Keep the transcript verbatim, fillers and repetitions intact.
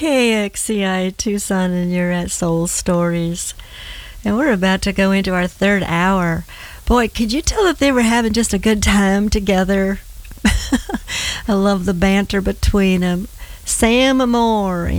K X C I Tucson, and you're at Soul Stories. And we're about to go into our third hour. Boy, could you tell that they were having just a good time together? I love the banter between them. Sam Moore